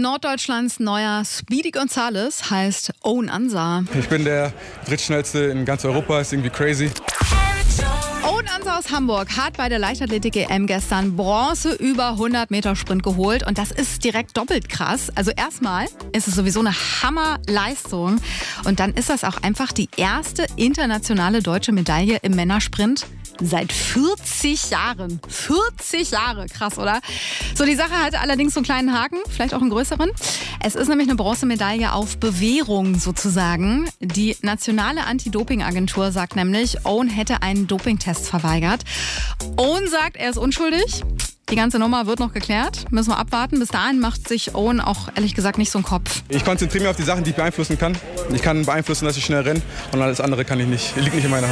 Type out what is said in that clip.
Norddeutschlands neuer Speedy Gonzales heißt Owen Ansah. Ich bin der drittschnellste in ganz Europa, ist irgendwie crazy. Owen Ansah aus Hamburg hat bei der Leichtathletik-EM gestern Bronze über 100 Meter Sprint geholt und das ist direkt doppelt krass. Also erstmal ist es sowieso eine Hammerleistung und dann ist das auch einfach die erste internationale deutsche Medaille im Männersprint seit 40 Jahren. 40 Jahre, krass, oder? So, die Sache hatte allerdings so einen kleinen Haken, vielleicht auch einen größeren. Es ist nämlich eine Bronzemedaille auf Bewährung sozusagen. Die nationale Anti-Doping-Agentur sagt nämlich, Owen hätte einen Dopingtest verweigert. Owen sagt, er ist unschuldig. Die ganze Nummer wird noch geklärt. Müssen wir abwarten. Bis dahin macht sich Owen auch ehrlich gesagt nicht so einen Kopf. Ich konzentriere mich auf die Sachen, die ich beeinflussen kann. Ich kann beeinflussen, dass ich schnell renne und alles andere kann ich nicht. Liegt nicht in meiner Hand.